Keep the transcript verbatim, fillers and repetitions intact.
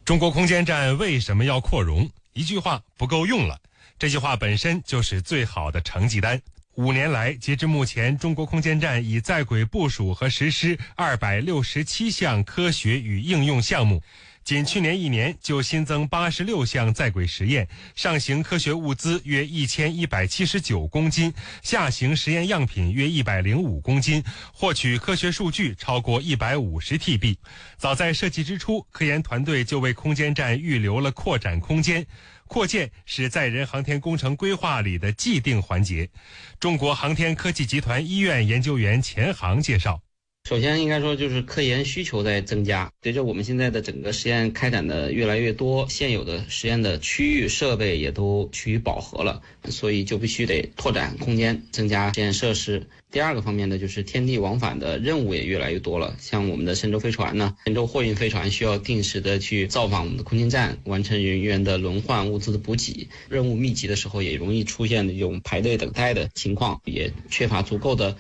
中国空间站为什么要扩容？一句话不够用了，这句话本身就是最好的成绩单。五年来，截至目前，中国空间站已在轨部署和实施二百六十七项科学与应用项目。仅去年一年就新增八十六项在轨实验，上行科学物资约一千一百七十九公斤，下行实验样品约一百零五公斤，获取科学数据超过一百五十 T B。早在设计之初，科研团队就为空间站预留了扩展空间。扩建是载人航天工程规划里的既定环节。中国航天科技集团医院研究员钱航介绍。 首先应该说就是科研需求在增加，随着我们现在的整个实验开展的越来越多，现有的实验的区域设备也都趋于饱和了，所以就必须得拓展空间，增加实验设施。第二个方面呢，就是天地往返的任务也越来越多了，像我们的神舟飞船呢，神舟货运飞船需要定时的去造访我们的空间站，完成人员的轮换、物资的补给，任务密集的时候也容易出现这种排队等待的情况，也缺乏足够的